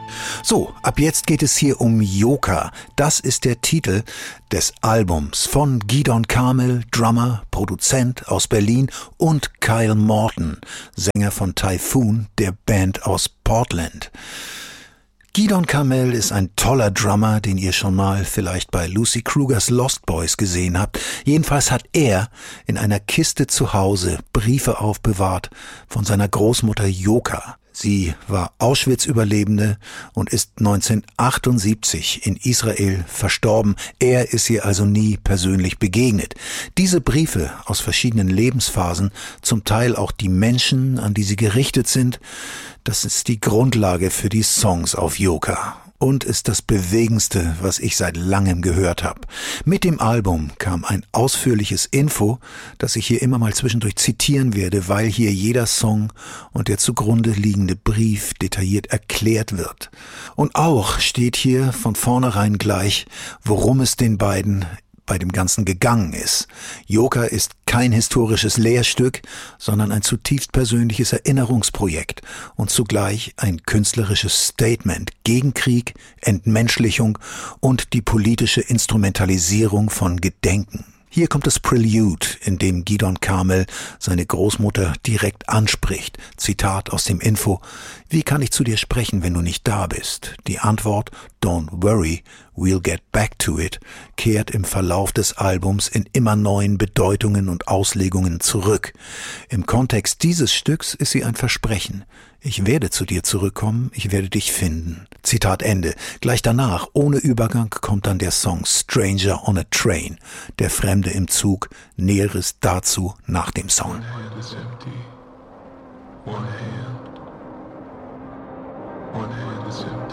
So, ab jetzt geht es hier um Yoka. Das ist der Titel des Albums von Gidon Kamel, Drummer, Produzent aus Berlin, und Kyle Morton, Sänger von Typhoon, der Band aus Portland. Gidon Kamel ist ein toller Drummer, den ihr schon mal vielleicht bei Lucy Krugers Lost Boys gesehen habt. Jedenfalls hat er in einer Kiste zu Hause Briefe aufbewahrt von seiner Großmutter Yoka. Sie war Auschwitz-Überlebende und ist 1978 in Israel verstorben. Er ist ihr also nie persönlich begegnet. Diese Briefe aus verschiedenen Lebensphasen, zum Teil auch die Menschen, an die sie gerichtet sind, das ist die Grundlage für die Songs auf Yoka. Und ist das Bewegendste, was ich seit langem gehört habe. Mit dem Album kam ein ausführliches Info, das ich hier immer mal zwischendurch zitieren werde, weil hier jeder Song und der zugrunde liegende Brief detailliert erklärt wird. Und auch steht hier von vornherein gleich, worum es den beiden bei dem Ganzen gegangen ist. Yoka ist kein historisches Lehrstück, sondern ein zutiefst persönliches Erinnerungsprojekt und zugleich ein künstlerisches Statement gegen Krieg, Entmenschlichung und die politische Instrumentalisierung von Gedenken. Hier kommt das Prelude, in dem Gidon Kamel seine Großmutter direkt anspricht. Zitat aus dem Info: Wie kann ich zu dir sprechen, wenn du nicht da bist? Die Antwort: Don't worry, we'll get back to it, kehrt im Verlauf des Albums in immer neuen Bedeutungen und Auslegungen zurück. Im Kontext dieses Stücks ist sie ein Versprechen. Ich werde zu dir zurückkommen, ich werde dich finden. Zitat Ende. Gleich danach, ohne Übergang, kommt dann der Song Stranger on a Train, der Fremde im Zug. Näheres dazu nach dem Song. One hand is empty. One hand is empty.